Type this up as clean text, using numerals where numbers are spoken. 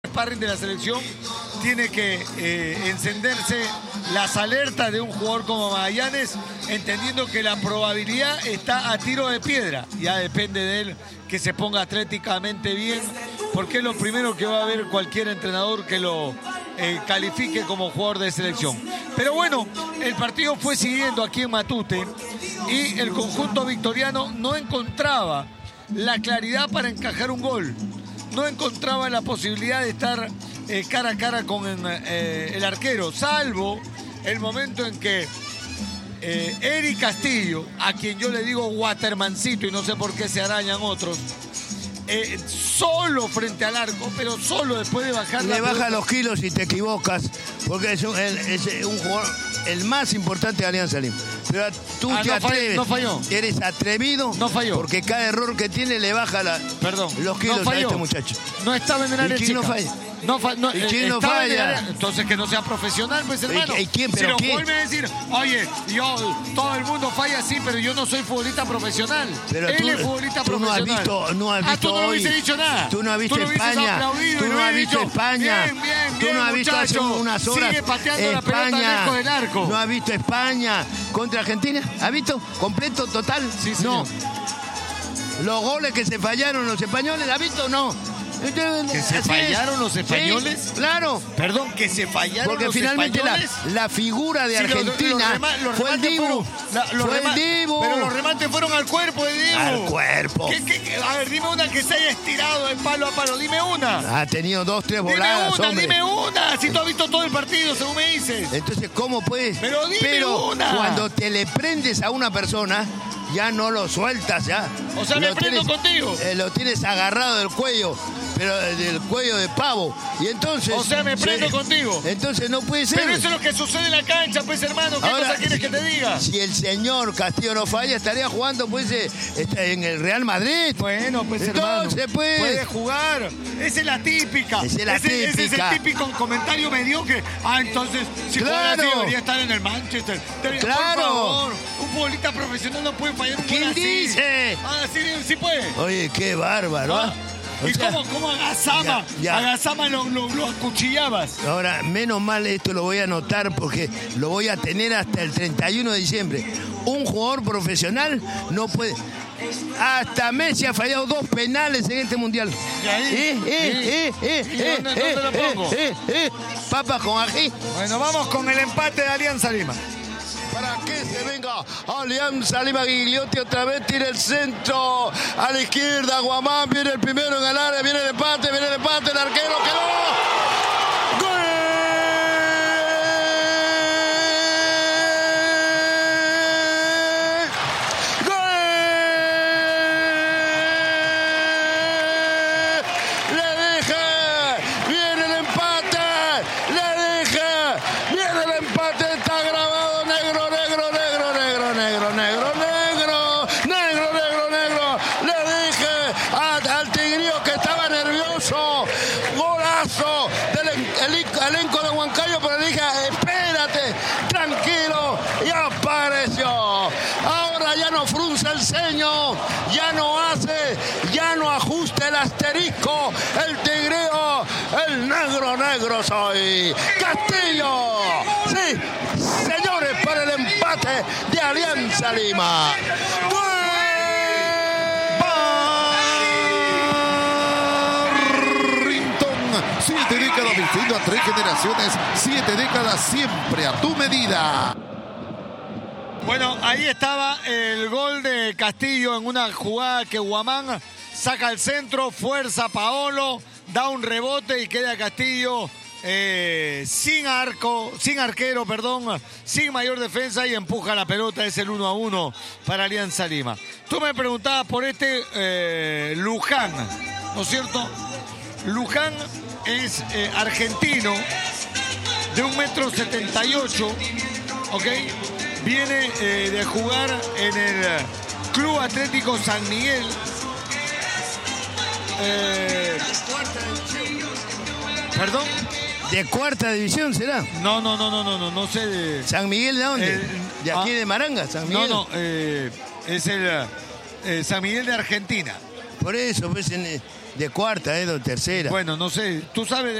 sparring de la selección tiene que encenderse las alertas de un jugador como Magallanes, entendiendo que la probabilidad está a tiro de piedra. Ya depende de él que se ponga atléticamente bien, porque es lo primero que va a ver cualquier entrenador que lo califique como jugador de selección. Pero bueno, el partido fue siguiendo aquí en Matute y el conjunto victoriano no encontraba la claridad para encajar un gol. No encontraba la posibilidad de estar cara a cara con el arquero, salvo el momento en que Eric Castillo, a quien yo le digo Watermancito y no sé por qué se arañan otros, solo frente al arco, pero solo después de bajar le baja los kilos y te equivocas, porque es un jugador el más importante de Alianza Lima. Pero tú te atreves, no falló. Eres atrevido, no falló, porque cada error que tiene le baja los kilos a este muchacho. No estaba en el área chica. No falla. ¿Y quién no falla? Entonces que no sea profesional, pues, hermano. ¿Y quién? Si ¿Pero nos quién? vuelve a decir, oye, todo el mundo falla así, pero yo no soy futbolista profesional. Pero él es futbolista profesional. No has visto tú no hubiese dicho nada. Tú no has visto España. Tú no has visto España. Tú no has visto hace unas horas sigue pateando la pelota lejos del arco. ¿No has visto España contra Argentina? ¿Has visto? ¿Completo, total? Sí, señor. No. Los goles que se fallaron los españoles, ¿has visto? No. ¿Que se fallaron los españoles? Sí, claro. Perdón, que se fallaron porque los finalmente españoles. La figura de Argentina fue el Dibu. Pero los remates fueron al cuerpo de Dibu. Al cuerpo. A ver, dime una que se haya estirado de palo a palo. Dime una. Ha tenido 2, 3 voladas, Dime una. Si tú has visto todo el partido, según me dices. Entonces, ¿cómo puedes? Pero dime una. Cuando te le prendes a una persona, ya no lo sueltas, ya. O sea, me prendo contigo. Lo tienes agarrado del cuello, pero del cuello de pavo. Y entonces... O sea, me prendo contigo. Entonces no puede ser. Pero eso es lo que sucede en la cancha, pues, hermano. ¿Qué cosa quieres que te diga? Si el señor Castillo no falla, estaría jugando, pues, en el Real Madrid. Bueno, pues, entonces, hermano, pues... puede jugar. Esa es la típica. Ese es el típico comentario mediocre. Entonces, si fuera así, debería estar en el Manchester. Claro. Por favor, un futbolista profesional no puede fallar un gol así. ¿Quién dice? Sí puede. Oye, qué bárbaro. ¿Y cómo a Gassama lo acuchillabas? Ahora, menos mal esto lo voy a anotar porque lo voy a tener hasta el 31 de diciembre. Un jugador profesional no puede... Hasta Messi ha fallado 2 penales en este mundial. ¿Dónde lo pongo? Papas con ají. Bueno, vamos con el empate de Alianza Lima. Para que se venga Alianza Lima. Gigliotti otra vez tira el centro a la izquierda. Guamán viene el primero en el área. Viene el empate. El arquero quedó. ¡Gol! Elenco de Huancayo, pero le dije, espérate, tranquilo, y apareció. Ahora ya no frunce el ceño, ya no ajusta el asterisco, el tigreo, el negro soy. Castillo, sí, señores, para el empate de Alianza Lima. 7 décadas vistiendo a 3 generaciones, 7 décadas siempre a tu medida. Bueno, ahí estaba el gol de Castillo en una jugada que Guamán saca al centro, fuerza Paolo, da un rebote y queda Castillo sin arquero, sin mayor defensa y empuja la pelota. Es el 1-1 para Alianza Lima. Tú me preguntabas por Luján, ¿no es cierto? Luján es argentino de 1,78 m, ¿ok? Viene de jugar en el Club Atlético San Miguel. ¿Perdón? ¿De 4ª división será? No sé de... ¿San Miguel de dónde? ¿De aquí de Maranga? ¿San Miguel? Es el San Miguel de Argentina. Por eso, pues De cuarta, de tercera. Bueno, no sé, tú sabes